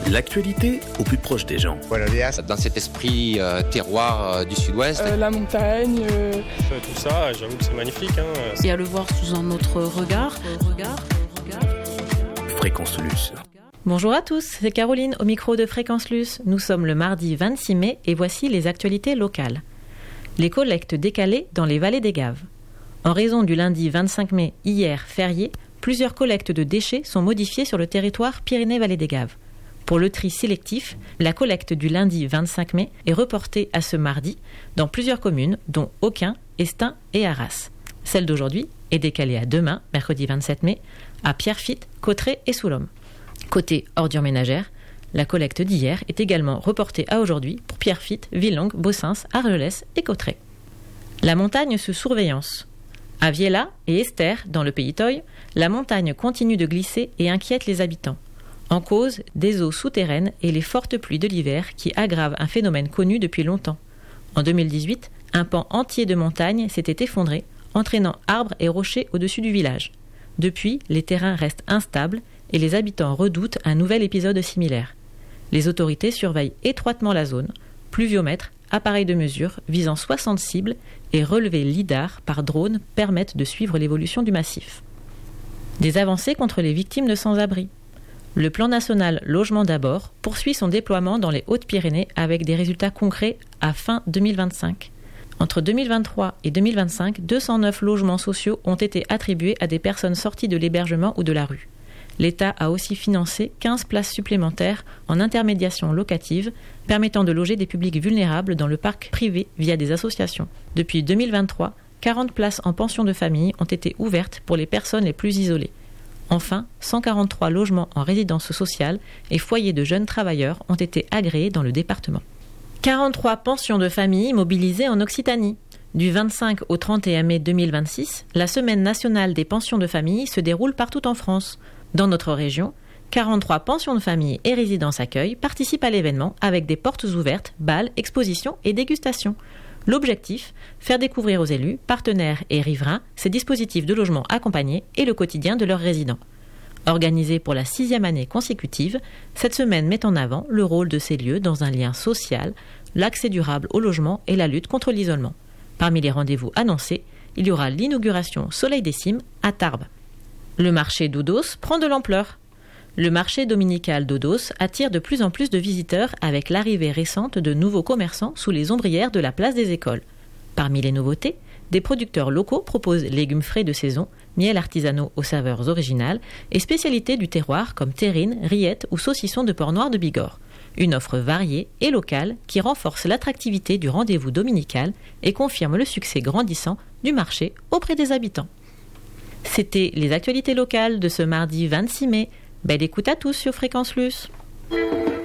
L'actualité au plus proche des gens. Dans cet esprit terroir du sud-ouest. La montagne. Tout ça, j'avoue que c'est magnifique. Et à le voir sous un autre regard. Fréquence Luce. Bonjour à tous, c'est Caroline au micro de Fréquence Luce. Nous sommes le mardi 26 mai et voici les actualités locales. Les collectes décalées dans les vallées des Gaves. En raison du lundi 25 mai, hier férié, plusieurs collectes de déchets sont modifiées sur le territoire Pyrénées-Vallée des Gaves. Pour le tri sélectif, la collecte du lundi 25 mai est reportée à ce mardi dans plusieurs communes, dont Aucun, Estaing et Arras. Celle d'aujourd'hui est décalée à demain, mercredi 27 mai, à Pierrefitte, Cauterets et Soulhomme. Côté ordures ménagères, la collecte d'hier est également reportée à aujourd'hui pour Pierrefitte, Villongue, Bossens, Argelès et Cauterets. La montagne sous surveillance. À Viella et Esther, dans le Pays Toy, la montagne continue de glisser et inquiète les habitants. En cause, des eaux souterraines et les fortes pluies de l'hiver qui aggravent un phénomène connu depuis longtemps. En 2018, un pan entier de montagne s'était effondré, entraînant arbres et rochers au-dessus du village. Depuis, les terrains restent instables et les habitants redoutent un nouvel épisode similaire. Les autorités surveillent étroitement la zone, pluviomètres, appareils de mesure visant 60 cibles et relevés lidar par drone permettent de suivre l'évolution du massif. Des avancées contre les victimes de sans-abri. Le plan national Logement d'abord poursuit son déploiement dans les Hautes-Pyrénées avec des résultats concrets à fin 2025. Entre 2023 et 2025, 209 logements sociaux ont été attribués à des personnes sorties de l'hébergement ou de la rue. L'État a aussi financé 15 places supplémentaires en intermédiation locative, permettant de loger des publics vulnérables dans le parc privé via des associations. Depuis 2023, 40 places en pension de famille ont été ouvertes pour les personnes les plus isolées. Enfin, 143 logements en résidence sociale et foyers de jeunes travailleurs ont été agréés dans le département. 43 pensions de famille mobilisées en Occitanie. Du 25 au 31 mai 2026, la Semaine nationale des pensions de famille se déroule partout en France. Dans notre région, 43 pensions de famille et résidences accueil participent à l'événement avec des portes ouvertes, bals, expositions et dégustations. L'objectif, faire découvrir aux élus, partenaires et riverains ces dispositifs de logement accompagnés et le quotidien de leurs résidents. Organisée pour la 6e année consécutive, cette semaine met en avant le rôle de ces lieux dans un lien social, l'accès durable au logement et la lutte contre l'isolement. Parmi les rendez-vous annoncés, il y aura l'inauguration Soleil des Cimes à Tarbes. Le marché d'Odos prend de l'ampleur. Le marché dominical d'Odos attire de plus en plus de visiteurs avec l'arrivée récente de nouveaux commerçants sous les ombrières de la place des écoles. Parmi les nouveautés, des producteurs locaux proposent légumes frais de saison, miel artisanaux aux saveurs originales et spécialités du terroir comme terrines, rillettes ou saucissons de porc noir de Bigorre. Une offre variée et locale qui renforce l'attractivité du rendez-vous dominical et confirme le succès grandissant du marché auprès des habitants. C'était les actualités locales de ce mardi 26 mai. Belle écoute à tous sur Fréquence Luce.